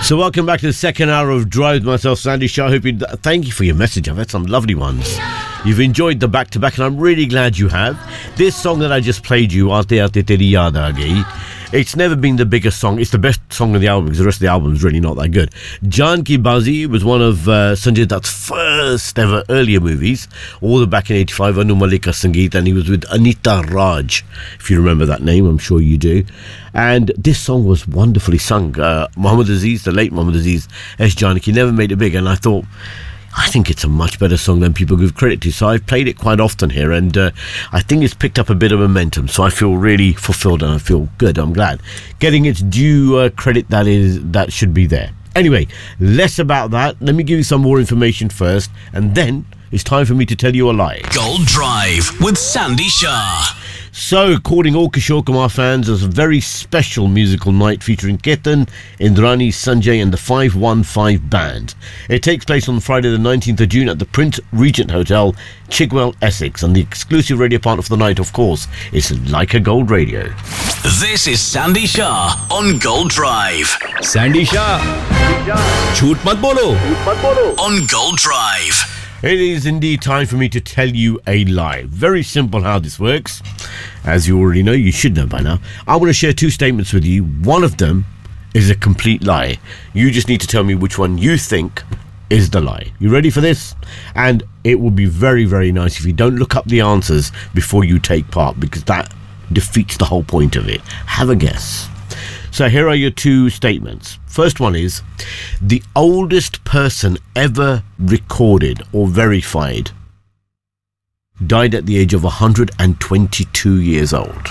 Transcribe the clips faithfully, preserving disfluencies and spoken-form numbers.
So welcome back to the second hour of Drive with myself, Sandy Shah. Hope you, thank you for your message. I've had some lovely ones. You've enjoyed the back-to-back, and I'm really glad you have. This song that I just played you, Aate Aate Teri Yaad Aa Gayi, it's never been the biggest song. It's the best song on the album because the rest of the album is really not that good. Jaan Ki Baazi was one of uh, Sanjay Dutt's first ever earlier movies, all the way back in eighty-five, Anu Malika Sangeet, and he was with Anita Raj, if you remember that name. I'm sure you do. And this song was wonderfully sung. Uh, Muhammad Aziz, the late Muhammad Aziz, S. Janaki, never made it big, and I thought, I think it's a much better song than people give credit to. So I've played it quite often here, and uh, I think it's picked up a bit of momentum. So I feel really fulfilled and I feel good. I'm glad. Getting its due uh, credit that is that should be there. Anyway, less about that. Let me give you some more information first, and then it's time for me to tell you a lie. Gold Drive with Sandy Shah. So, calling all Kishore Kumar fans as a very special musical night featuring Ketan, Indrani, Sanjay and the five one five Band. It takes place on Friday the nineteenth of June at the Prince Regent Hotel, Chigwell, Essex. And the exclusive radio partner for the night, of course, is Like a Gold Radio. This is Sandy Shah on Gold Drive. Sandy Shah. Chhoot mat bolo. On Gold Drive. It is indeed time for me to tell you a lie. Very simple how this works. As you already know, you should know by now. I want to share two statements with you. One of them is a complete lie. You just need to tell me which one you think is the lie. You ready for this? And it would be very, very nice if you don't look up the answers before you take part, because that defeats the whole point of it. Have a guess. So here are your two statements. First one is, the oldest person ever recorded or verified died at the age of one hundred twenty-two years old.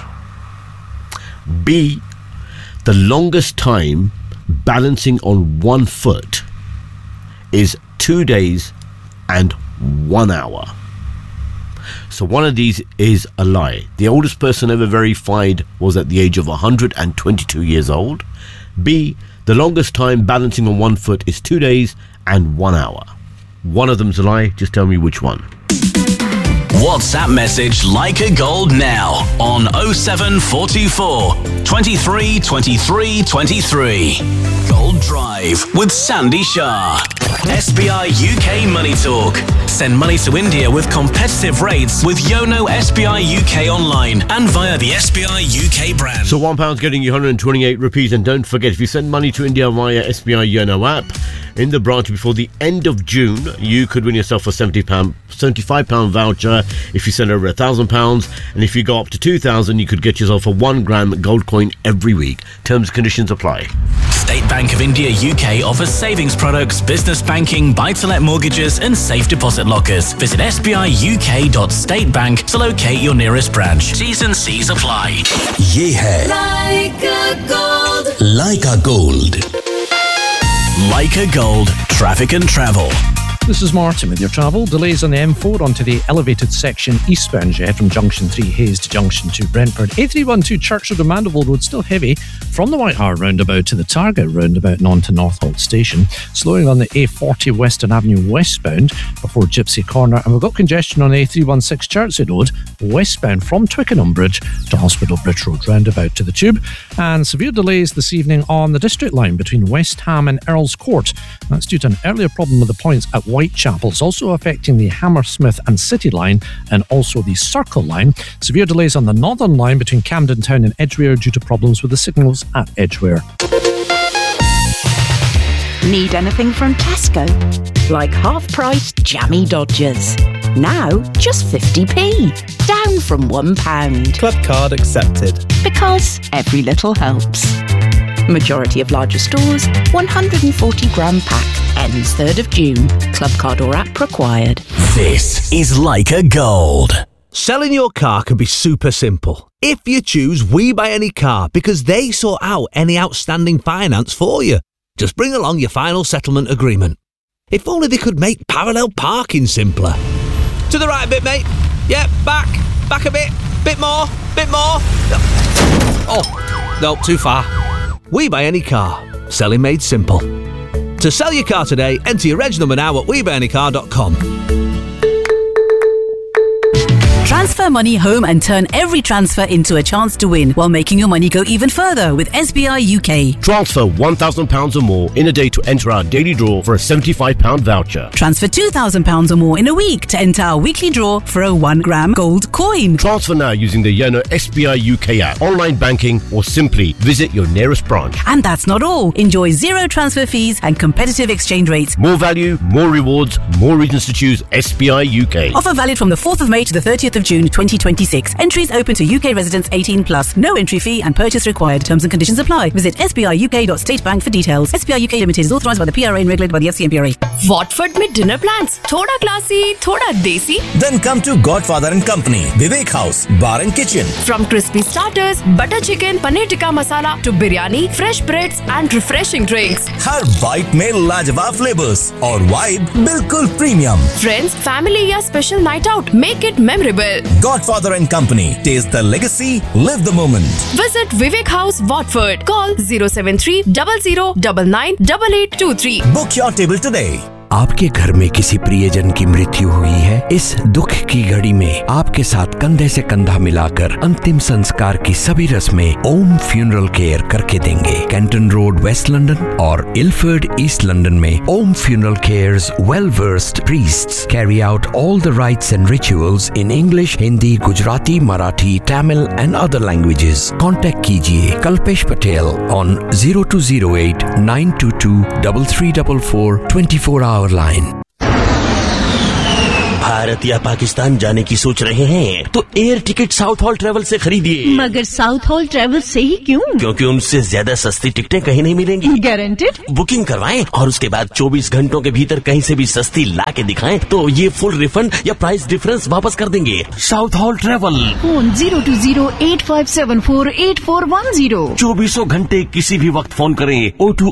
B, the longest time balancing on one foot is two days and one hour. So one of these is a lie. The oldest person ever verified was at the age of one hundred twenty-two years old. B, the longest time balancing on one foot is two days and one hour. One of them's a lie. Just tell me which one. WhatsApp message Like a Gold now on oh seven four two four, twenty-three, twenty-three, twenty-three. Gold Drive with Sandy Shah. S B I U K Money Talk. Send money to India with competitive rates with Yono S B I U K online and via the S B I U K brand. So one pound's getting you one hundred twenty-eight rupees, and don't forget, if you send money to India via S B I Yono app in the branch before the end of June, you could win yourself a seventy pound, seventy-five pound voucher if you send over one thousand pounds, and if you go up to two thousand, you could get yourself a one gram gold coin every week. Terms and conditions apply. State Bank of India U K offers savings products, business banking, buy-to-let mortgages and safe deposit lockers. Visit s b i u k dot state bank to locate your nearest branch. T's and C's apply. Ye hai Like a Gold. Like a Gold. Like a Gold. Traffic and travel. This is Martin with your travel. Delays on the M four onto the elevated section eastbound jet from Junction three Hayes to Junction two Brentford. A three one two Church Road and Mandeville Road still heavy from the White Hart roundabout to the Target roundabout and on to Northolt Station. Slowing on the A forty Western Avenue westbound before Gypsy Corner. And we've got congestion on A three one six Chertsey Road westbound from Twickenham Bridge to Hospital Bridge Road roundabout to the Tube. And severe delays this evening on the District Line between West Ham and Earls Court. That's due to an earlier problem with the points at Whitechapel. It's also affecting the Hammersmith and City Line and also the Circle Line. Severe delays on the Northern Line between Camden Town and Edgware due to problems with the signals at Edgware. Need anything from Tesco? Like half-price jammy Dodgers. Now just fifty p, down from one pound. Club card accepted. Because every little helps. Majority of larger stores, one hundred forty gram pack, ends third of June. Club card or app required. This is Like a Gold. Selling your car can be super simple if you choose We Buy Any Car, because they sort out any outstanding finance for you. Just bring along your final settlement agreement. If only they could make parallel parking simpler. To the right a bit, mate. Yeah, back. Back a bit. Bit more. Bit more. Oh, no, too far. We Buy Any Car. Selling made simple. To sell your car today, enter your reg number now at we buy any car dot com. Transfer money home and turn every transfer into a chance to win while making your money go even further with S B I U K. Transfer one thousand pounds or more in a day to enter our daily draw for a seventy-five pound voucher. Transfer two thousand pounds or more in a week to enter our weekly draw for a one gram gold coin. Transfer now using the Yono S B I U K app, online banking, or simply visit your nearest branch. And that's not all. Enjoy zero transfer fees and competitive exchange rates. More value, more rewards, more reasons to choose S B I U K. Offer valid from the fourth of May to the thirtieth of June twenty twenty-six. Entries open to U K residents eighteen plus. No entry fee and purchase required. Terms and conditions apply. Visit S B I U K dot state bank for details. S B I U K Limited is authorised by the P R A and regulated by the F C M P R A. Watford में dinner plans थोड़ा classy, थोड़ा desi. Then come to Godfather and Company, Vivek House, Bar and Kitchen. From crispy starters, butter chicken, paneer tikka masala to biryani, fresh breads and refreshing drinks. Her bite में लाजवाब flavors और vibe बिल्कुल premium. Friends, family या special night out, make it memorable. Godfather and Company, taste the legacy, live the moment. Visit Vivek House, Watford. Call zero seven three zero zero nine nine eight eight two three. Book your table today. आपके घर में किसी प्रियजन की मृत्यु हुई है? इस दुख की घड़ी में आपके साथ कंधे से कंधा मिलाकर अंतिम संस्कार की सभी रस्में ओम फ्यूनरल केयर करके देंगे। कैंटन रोड, वेस्ट लंदन और इल्फर्ड, ईस्ट लंदन में ओम funeral cares well versed priests carry out all the rights and rituals in English, Hindi, Gujarati, Marathi, Tamil and other languages. Contact कीजिए Kalpesh Patel on zero to zero eight nine to to three three four four twenty four hour line. Bharat या पाकिस्तान जाने की सोच रहे हैं तो air ticket south hall travel से खरीदिए। मगर साउथ हॉल ट्रेवल से ही क्यों? क्योंकि उनसे ज्यादा सस्ती टिकटें कहीं नहीं मिलेंगी। गारंटेड? बुकिंग करवाएं और उसके बाद चौबीस घंटों के भीतर कहीं से भी सस्ती ला के दिखाएं तो ये फुल रिफंड या प्राइस डिफरेंस वापस कर देंगे। South hall travel, phone zero to zero eight five seven four eight four one zero. चौबीसों घंटे किसी भी वक्त फोन करें। O two